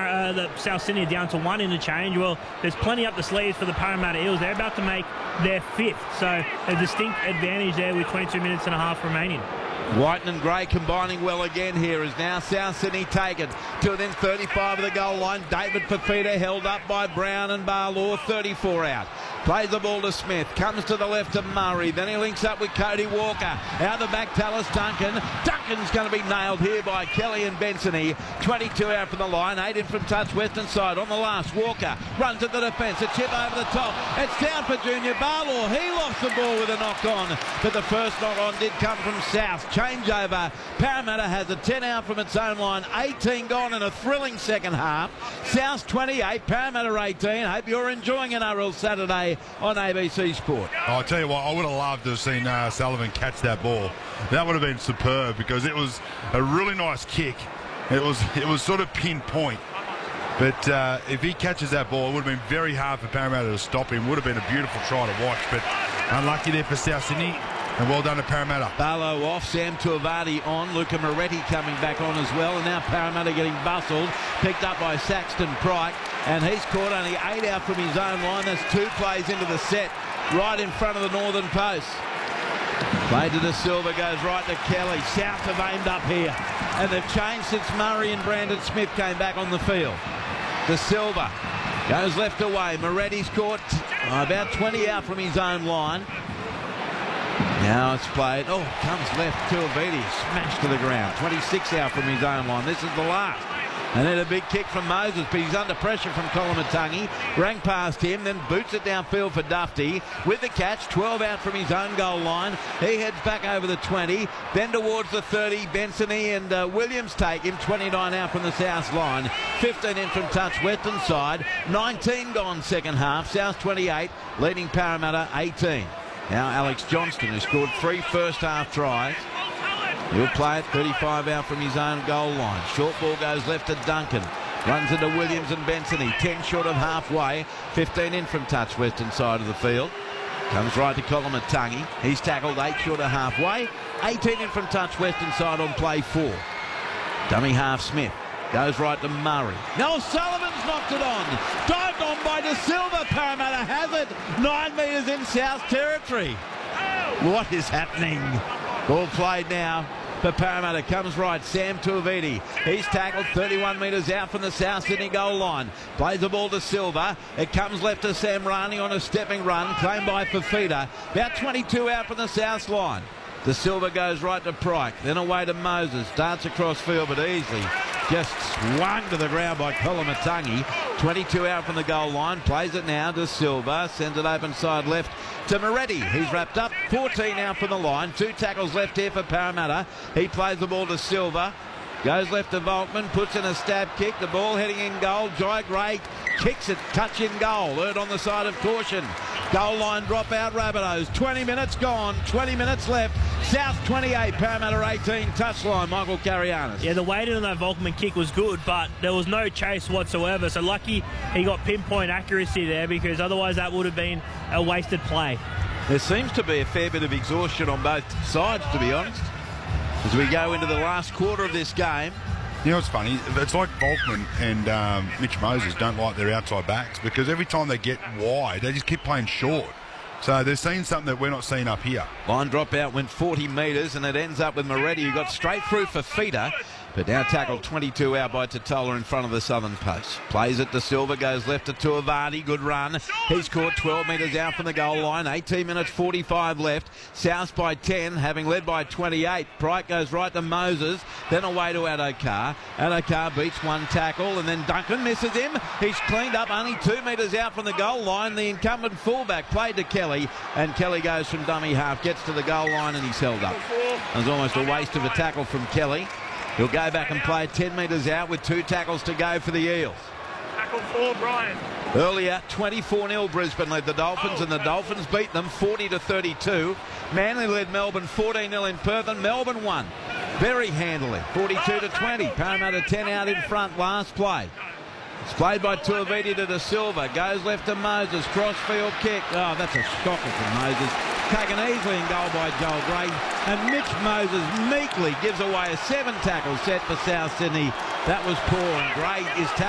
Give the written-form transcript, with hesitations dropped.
the South Sydney are down to 1 interchange. Well, there's plenty up the sleeves for the Parramatta Eels. They're about to make their 5th, so a distinct advantage there with 22 minutes and a half remaining. Whiten and Gray combining well again here as now South Sydney taken to within 35 of the goal line. David Fifita held up by Brown and Barlaw, 34 out. Plays the ball to Smith, comes to the left of Murray, then he links up with Cody Walker. Out the back, Tallis Duncan. Duncan's going to be nailed here by Kelly and Bensony. 22 out from the line, 8 in from touch, western side. On the last, Walker runs at the defence, a chip over the top. It's down for Junior Barlaw. He lost the ball with a knock on, but the first knock on did come from South. Changeover. Parramatta has a 10 out from its own line, 18 gone in a thrilling second half. South 28, Parramatta 18. Hope you're enjoying an NRL Saturday on ABC Sport. Oh, I'll tell you what, I would have loved to have seen Sullivan catch that ball. That would have been superb because it was a really nice kick. It was sort of pinpoint. But if he catches that ball, it would have been very hard for Parramatta to stop him. Would have been a beautiful try to watch, but unlucky there for South Sydney. And well done to Parramatta. Barlow off, Sam Tuivasa on, Luca Moretti coming back on as well, and now Parramatta getting bustled, picked up by Saxton Pryke, and he's caught only 8 out from his own line. That's 2 plays into the set, right in front of the northern post. Play to De Silva, goes right to Kelly. South have aimed up here, and they've changed since Murray and Brandon Smith came back on the field. De Silva goes left away. Moretti's caught about 20 out from his own line. Now it's played. Oh, comes left. Tuivasa smashed to the ground. 26 out from his own line. This is the last. And then a big kick from Moses, but he's under pressure from Koloamatangi. Rang past him, then boots it downfield for Dufty. With the catch, 12 out from his own goal line. He heads back over the 20, then towards the 30. Bensony and Williams take him. 29 out from the South line. 15 in from touch, western side. 19 gone second half. South 28, leading Parramatta 18. Now Alex Johnston, who scored 3 first half tries. He'll play it 35 out from his own goal line. Short ball goes left to Duncan. Runs into Williams and Bensony. 10 short of halfway. 15 in from touch, western side of the field. Comes right to Koloamatangi. He's tackled 8 short of halfway. 18 in from touch, western side on play 4. Dummy half Smith. Goes right to Murray. Now Sullivan's knocked it on. Dived on by De Silva. Parramatta has it. 9 metres in South territory. What is happening? Ball played now for Parramatta. Comes right, Sam Tuivasa. He's tackled 31 metres out from the South Sydney goal line. Plays the ball to Silva. It comes left to Sam Rani on a stepping run. Claimed by Fifita. About 22 out from the South line. De Silva goes right to Pryke. Then away to Moses. Darts across field, but easily just swung to the ground by Koloamatangi. 22 out from the goal line. Plays it now to Silva. Sends it open side left to Moretti. He's wrapped up. 14 out from the line. 2 tackles left here for Parramatta. He plays the ball to Silva. Goes left to Volkman. Puts in a stab kick. The ball heading in goal. Jai Gray kicks it. Touch in goal. Erred on the side of caution. Goal line drop out, Rabbitohs. 20 minutes gone. 20 minutes left. South 28, Parramatta 18. Touchline, Michael Carianis. Yeah, the weight on that Volkman kick was good, but there was no chase whatsoever. So lucky he got pinpoint accuracy there, because otherwise that would have been a wasted play. There seems to be a fair bit of exhaustion on both sides, to be honest, as we go into the last quarter of this game. You know what's funny? It's like Volkman and Mitch Moses don't like their outside backs, because every time they get wide, they just keep playing short. So they're seeing something that we're not seeing up here. Line drop out went 40 metres, and it ends up with Moretti, who got straight through for Fifita, but now tackled 22 out by Totola in front of the southern post. Plays it to Silva, goes left to Tuivasa. Good run. He's caught 12 metres out from the goal line. 18 minutes 45 left. South by 10, having led by 28. Pryke goes right to Moses, then away to Adokar. Adokar beats one tackle, and then Duncan misses him. He's cleaned up only 2 metres out from the goal line. The incumbent fullback played to Kelly, and Kelly goes from dummy half, gets to the goal line, and he's held up. It was almost a waste of a tackle from Kelly. He'll go back and play 10 metres out with 2 tackles to go for the Eels. Tackle 4, Brian. Earlier, 24-0 Brisbane led the Dolphins, and the Dolphins beat them 40-32. Manly led Melbourne 14-0 in Perth, and Melbourne won very handily, 42-20. Parramatta 10 out in front last play. It's played by Tuivasa to De Silva. Goes left to Moses. Crossfield kick. Oh, that's a shocker from Moses. Taken easily in goal by Joel Gray. And Mitch Moses meekly gives away a 7-tackle set for South Sydney. That was poor, and Gray is